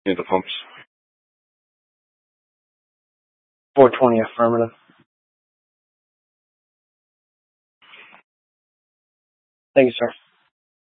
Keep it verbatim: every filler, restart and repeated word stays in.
Need the pumps. four twenty affirmative. Thank you, sir.